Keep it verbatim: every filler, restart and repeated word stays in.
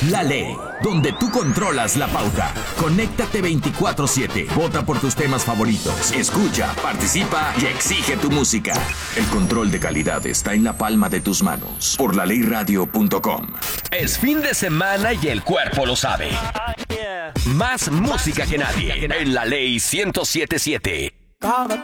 La Ley, donde tú controlas la pauta. Conéctate veinticuatro siete. Vota por tus temas favoritos. Escucha, participa y exige tu música. El control de calidad está en la palma de tus manos. Por la ley radio punto com. Es fin de semana y el cuerpo lo sabe. Más música que nadie en La Ley ciento siete punto siete.